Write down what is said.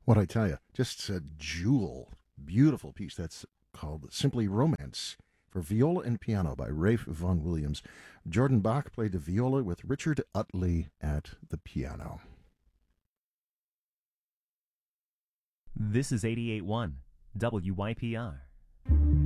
What I tell you, just a jewel, beautiful piece. That's called Simply Romance for viola and piano by Rafe Vaughan Williams. Jordan Bach played the viola with Richard Utley at the piano. This is 88.1 WYPR.